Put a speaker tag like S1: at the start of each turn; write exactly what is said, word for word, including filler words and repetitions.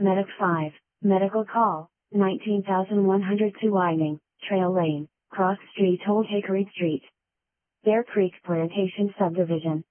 S1: Medic five, Medical Call, nineteen thousand one hundred two Whining, Trail Lane, Cross Street Old Hickory Street. Bear Creek Plantation Subdivision.